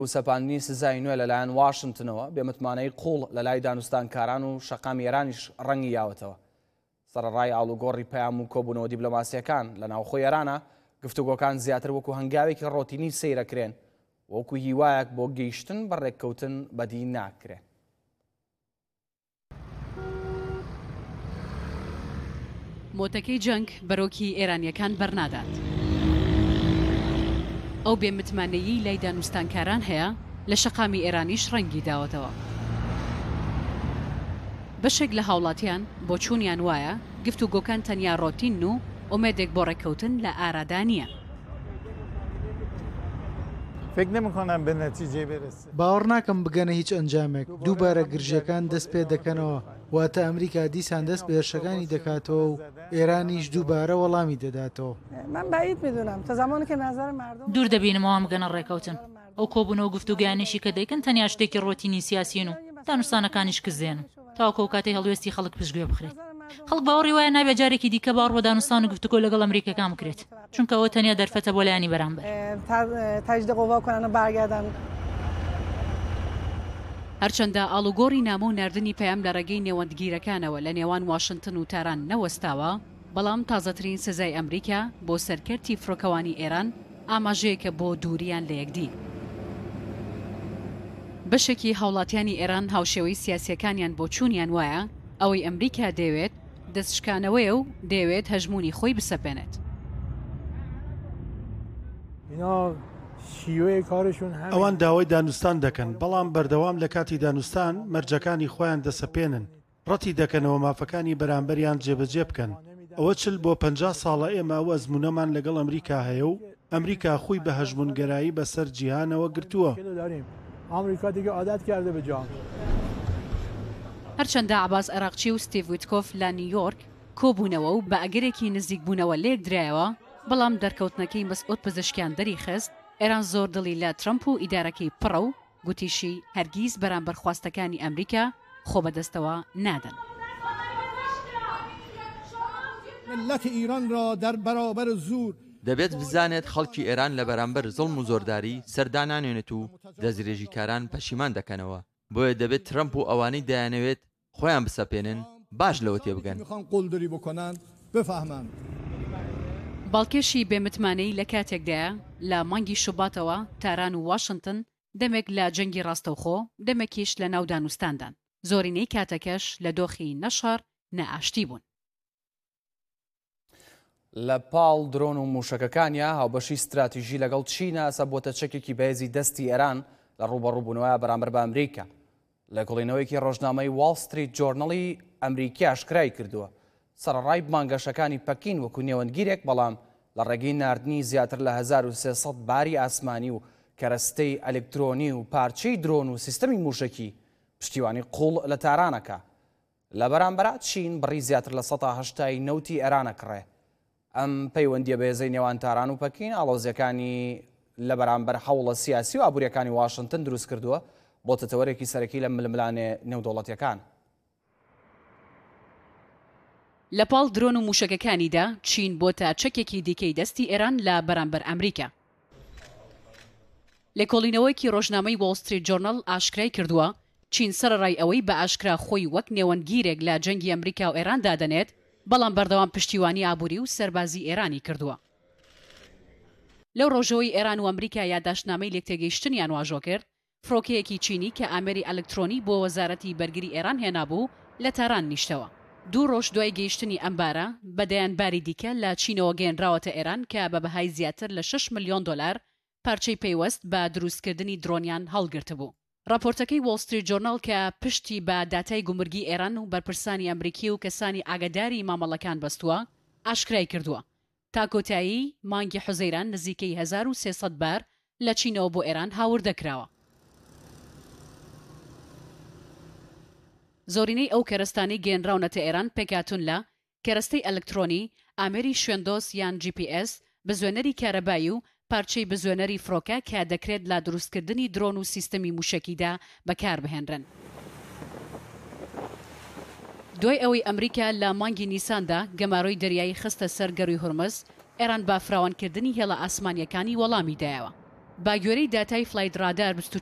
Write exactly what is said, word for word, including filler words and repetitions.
و سەپاندنی سزای نوێ لەلایەن واشنگتنەوە بێمتمانەی قوڵ لە لای دانوستانکاران و شەقامی ئێرانیش ڕەنگی یاوەتەوە. سەرڕای ئاڵوگۆڕی پەیام و کۆبوونەوە دیبلۆماسیەکان لە ناوخۆی ئێرانە گفتوگۆکان زیاتر وەکو هەنگاوێکی ڕۆتینی سەیرەکرێن وەکو هیوایەک بۆ گەیشتن بە ڕێککەوتن بەدی ناکرێت. مۆتەکەی جەنگ بەرۆکی ئێرانیەکان بەرنادات. ئەو بێمتمانەیی لای دانوستانکاران هەیە لە شەقامی ئێرانیش ڕەنگی داوەتەوە. بەشێک لە هاوڵاتیان بۆ چوونیان وایە گفتوگۆکان تەنیا ڕۆتین و ئومێدێک بۆ ڕێککەوتن لە ئارادا نییە. باوەڕ ناکەم بگەنە هیچ ئەنجامێک. دووبارە گرژەکان دەست پێ دەکەنەوە، واتە ئەمریکا دیسان دەست بە هێرشەکانی دەکاتەوە و ئێرانیش دووبارە وەڵامی دەداتەوە. دوور دەبینمەوە ئەم گەنە ڕێکەوتن. ئەو کۆبوونەوە گفتوگویانێکی کە دەیکەن تەنیا شتێکی ڕۆتینی سیاسین و دانوستانەکانیش کزێن تاوەکو کاتەی هەڵوێستی خەڵک پشتگوێ بخرێت. خەڵک باوەڕی وایە نابێت جارێکی دیکە باوەڕ بە دانوستان و گفتوگۆ لەگەڵ ئەمریکەکان بکرێت، چونکە ئەوە تەنیا دەرفەتە بۆ لایانی بەرامبەر. هەرچەندە ئاڵوگۆڕی نامە و ناردنی پەیام لە ڕێگەی نێوەندگیرەکانەوە لە نێوان واشنگتن و تاران نەوەستاوە، بەڵام تازەترین سزای ئەمریکا بۆ سەرکەرتی فڕۆکەوانی ئێران ئاماژەیەکە بۆ دووریان لە یەکدی. بەشێکی هاوڵاتیانی ئێران هاوشێوەی سیاسیەکانیان بۆ چوونیان وایە ئەوەی ئەمریکا دەوێت دەستشکانەوەیە و دەوێت هەژمونی خۆی بسەپێنێت. ئەوان داوای دانوستان دەکەن، بەڵام بەردەوام لە کاتی دانوستان مەرجەکانی خۆیان دەسەپێنن، ڕەتی دەکەنەوە مافەکانی بەرامبەریان جێبەجێ بکەن. ئەوە چل بۆ پەنجا ساڵە ئێمە ئەو ئەزمونەمان لەگەڵ ئەمریکا هەیە و ئەمریکا خۆی بە هەژمونگەرایی بەسەر جیهانەوە گرتووە. هەرچەندە عەباس عێراقچی و ستیڤ ویتکۆف لە نیویۆرک کۆبوونەوە و بە ئەگەرێکی نزیک بوونەوە لێک درایەوە، بەڵام دەرکەوتنەکەی مەسعود پزیشکیان دەری خست ئێران زۆر دڵی لە ترەمپ و ئیدارەکەی پڕە و گوتیشی هەرگیز بەرامبەر خواستەکانی ئەمریکا خۆ بەدەستەوە نادەن. ملت ایران را در برابر زور دەبێت بزانێت خەڵکی ئێران لە بەرامبەر زڵم و زۆرداری سەردانانێنێت و دەستدرێژیکاران پەشیمان دەکەنەوە. بۆیە دەبێت ترەمپ و ئەوانەی دەیانەوێت خۆیان بسەپێنن باش لەوە تێبگەن. باڵکێشی بێمتمانەی لە کاتێکدایە لە مانگی شوباتەوە تاران و واشنگتن دەمێک لە جەنگی ڕاستەوخۆ دەمێکیش لە ناو دانوستاندان. زۆرینەی کاتەکەش لە دۆخی نەشار نەئاشتی بوون. لە پاڵ درۆن و موشەکەکانیا هاوبەشی استراتیژی لەگەڵ چینە ئەسە بۆتە چەکێکی بەهێزی دەستی ئێران لە ڕوبەڕووبوونەوەی بەرامبەر بە ئەمریکا. لە گڵینەوەیەکی ڕۆژنامەی واڵ ستریت جۆرنەڵی ئەمریکی ئاشکرای کردووە سەرڕای مانگەشەکانی پەکین وەکو نێوەندگیرێک، بەڵام لە ڕێگەی ناردنی زیاتر لە هەزار و سێسەد باری ئاسمانی و کەرەستەی ئەلکترۆنی و پارچەی درۆن و سیستەمی موشکی پشتیوانی قوڵ لە تارانەکە. لە بەرامبەرە چین بڕی زیاتر لە سەد و هەشتای نەوتی ئێرانەکڕێ. ئەم پەیوەندیە بەهێزەی نێوان تاران و پەکین ئاڵۆزیەکانی لە بەرامبەر هەوڵە سیاسی و ئابوووریەکانی واشنگتن دروست کردووە بۆ تەتەوەرێکی سەرەکی لە ململانێ نێودەوڵەتیەکان. لە پاڵ درۆن و موشەکەکانیدا چین بۆتە چەکێکی دیکەی دەستی ئێران لە بەرامبەر ئەمریکا. لە کۆڵینەوەیکی ڕۆژنامەی واڵ ستریت جۆرنەڵ ئاشکرای کردووە چین سەرڕای ئەوەی بە ئاشکرا خۆی وەک نێوەندگیرێک لە جەنگی ئەمریکا و ئێران دادەنێت، بەڵام بەردەوام پشتیوانی ئابووری و سەربازی ئێرانی کردووە. لەو ڕۆژەوەی ئێران و ئەمریکا یادداشتنامەی لێکتێگەیشتنیان واژۆ کرد، فڕۆکەیەکی چینی کە ئامێری ئەلکترۆنی بۆ وەزارەتی بەرگری ئێران هێنابوو لە تاران نیشتەوە. دوو ڕۆژ دوای گەیشتنی ئەمبارە بەدەیانباری دیکە لە چینەوە گەێنراوەتە ئێران کە بە بەهای زیاتر لە شەش ملیۆن دۆلار پارچەی پەیوەست بە دروستکردنی درۆنیان هەڵگرتە بوو. راپۆرتەکەی واڵ ستریت جۆرنەڵ کە پشتی بە داتای گومرگی ئێران و بەرپرسانی ئەمریکی و کەسانی ئاگاداری مامەڵەکان بەستووە ئاشکرای کردووە تا کۆتایی مانگی حوزەیران نزیکەی هەزار و سێسەد بار لە چینەوە بۆ ئێران هاوردەکراوە. زۆرینەی ئەو کەرەستانی گەێنراونەتە ئێران پێکاتون لە کەرەستەی ئەلکترۆنی، ئامێری شوێندۆس یان جی پی ئێس، بزوێنەری کارەبایی و پارچەی بزوێنەری فڕۆکە کە دەکرێت لە دروستکردنی درۆن و سیستەمی موشەکیدا بەکار بهێنرن. دوای ئەوەی ئەمریکا لە مانگی نیساندا گەماڕۆی دەریایی خستە سەر گەڕووی هورمز، ئێران با فراوانکردنی هێڵە ئاسمانیەکانی وەڵامی دایەوە. با گوێرەی داتای فلایت ڕادار